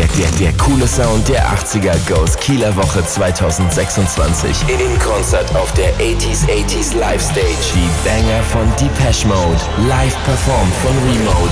Der coole Sound der 80er goes Kieler Woche 2026. In Konzert auf der 80s Live Stage. Die Banger von Depeche Mode. Live performt von Remote.